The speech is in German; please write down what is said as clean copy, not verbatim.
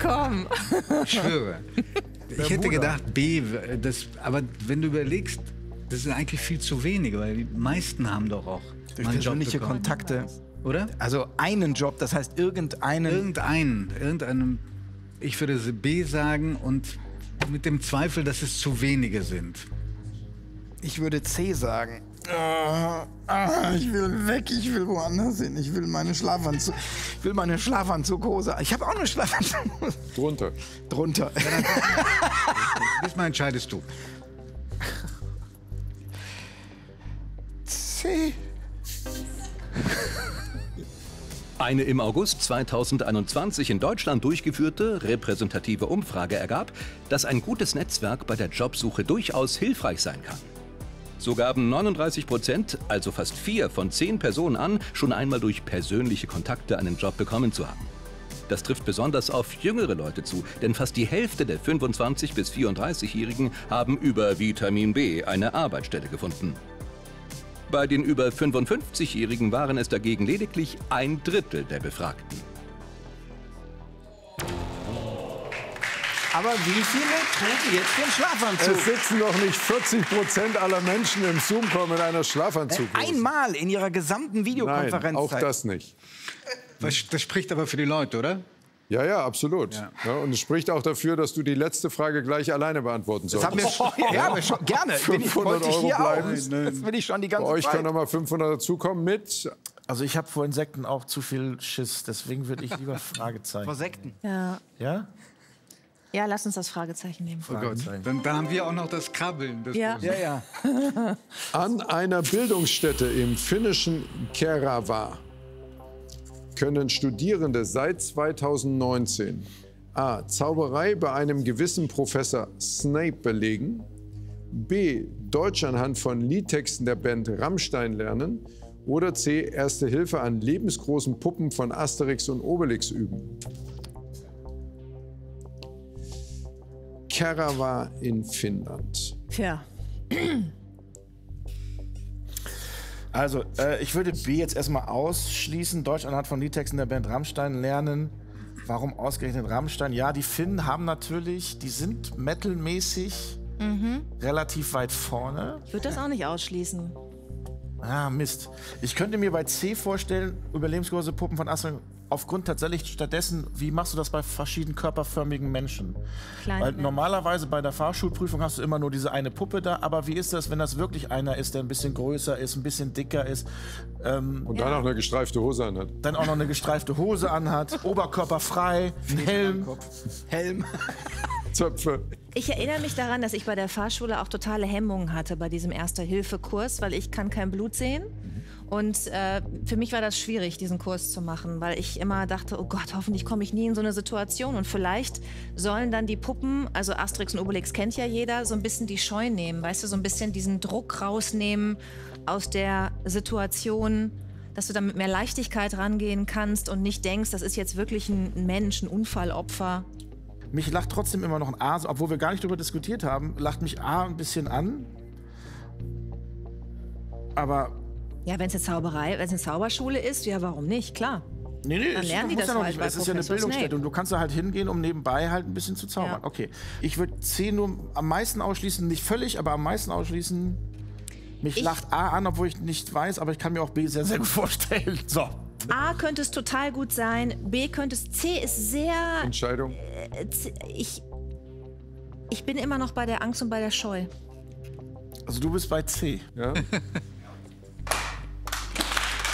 komm. Ich schwöre. Ich hätte gedacht B, aber wenn du überlegst, das sind eigentlich viel zu wenige, weil die meisten haben doch auch durch mal einen Job persönliche bekommen. Kontakte. Oder? Also einen Job, das heißt Irgendeinen. Ich würde B sagen und mit dem Zweifel, dass es zu wenige sind. Ich würde C sagen. Ich will weg, ich will woanders hin. Ich will meine Schlafanzughose. Ich habe auch eine Schlafanzughose. Drunter. Diesmal entscheidest du. C. Eine im August 2021 in Deutschland durchgeführte repräsentative Umfrage ergab, dass ein gutes Netzwerk bei der Jobsuche durchaus hilfreich sein kann. So gaben 39%, also fast 4 von 10 Personen an, schon einmal durch persönliche Kontakte einen Job bekommen zu haben. Das trifft besonders auf jüngere Leute zu, denn fast die Hälfte der 25- bis 34-Jährigen haben über Vitamin B eine Arbeitsstelle gefunden. Bei den über 55-Jährigen waren es dagegen lediglich 1/3 der Befragten. Aber wie viele tragen jetzt den Schlafanzug? Es sitzen noch nicht 40% aller Menschen im Zoom-Call mit einer Schlafanzughose. Einmal in ihihrer gesamten Videokonferenzzeit. Nein, auch das nicht. Das spricht aber für die Leute, oder? Ja, ja, absolut. Ja. Ja, und es spricht auch dafür, dass du die letzte Frage gleich alleine beantworten Das solltest. haben wir schon, gerne. 500 wollte ich hier Euro bleiben. auch. Das will ich schon die Bei ganze euch Zeit. können noch mal 500 dazukommen mit. Also ich habe vor Insekten auch zu viel Schiss, deswegen würde ich lieber Fragezeichen. Vor Sekten. Ja. Ja? Ja, lass uns das Fragezeichen nehmen. Oh Gott, dann haben wir auch noch das Krabbeln. Das Ja. Ja, ja. An einer Bildungsstätte im finnischen Kerava können Studierende seit 2019 A. Zauberei bei einem gewissen Professor Snape belegen, B. Deutsch anhand von Liedtexten der Band Rammstein lernen oder C. Erste Hilfe an lebensgroßen Puppen von Asterix und Obelix üben. Kerava in Finnland. Tja. Also, ich würde B jetzt erstmal ausschließen. Deutsch anhand von Liedtexten der Band Rammstein lernen. Warum ausgerechnet Rammstein? Ja, die Finnen haben natürlich, die sind metalmäßig relativ weit vorne. Ich würde das auch nicht ausschließen. Ah, Mist. Ich könnte mir bei C vorstellen, überlebensgroße Puppen von Asterix, aufgrund tatsächlich stattdessen, wie machst du das bei verschiedenen körperförmigen Menschen? Kleine Weil Menschen. normalerweise bei der Fahrschulprüfung hast du immer nur diese eine Puppe da, aber wie ist das, wenn das wirklich einer ist, der ein bisschen größer ist, ein bisschen dicker ist, Und dann auch eine gestreifte Hose anhat. dann auch noch eine gestreifte Hose anhat, Oberkörper frei, Helm. Zöpfe. Ich erinnere mich daran, dass ich bei der Fahrschule auch totale Hemmungen hatte bei diesem Erste-Hilfe-Kurs, weil ich kann kein Blut sehen. Und für mich war das schwierig, diesen Kurs zu machen, weil ich immer dachte, oh Gott, hoffentlich komme ich nie in so eine Situation. Und vielleicht sollen dann die Puppen, also Asterix und Obelix kennt ja jeder, so ein bisschen die Scheu nehmen, weißt du, so ein bisschen diesen Druck rausnehmen aus der Situation, dass du da mit mehr Leichtigkeit rangehen kannst und nicht denkst, das ist jetzt wirklich ein Mensch, ein Unfallopfer. Mich lacht trotzdem immer noch ein A, obwohl wir gar nicht darüber diskutiert haben, lacht mich A ein bisschen an. Aber Ja, wenn es eine Zauberei, wenn es eine Zauberschule ist, ja, warum nicht? Klar. nee, Dann lernen die muss das ja noch halt nicht. bei Es ist ja eine Professor Bildungsstätte Snape. und du kannst da halt hingehen, um nebenbei halt ein bisschen zu zaubern. Ja. Okay, ich würde C nur am meisten ausschließen, nicht völlig, aber am meisten ausschließen. Mich lacht A an, obwohl ich nicht weiß, aber ich kann mir auch B sehr, sehr gut vorstellen. So. A könnte es total gut sein, B könnte es, C ist sehr, Entscheidung. ich bin immer noch bei der Angst und bei der Scheu. Also du bist bei C. Ja?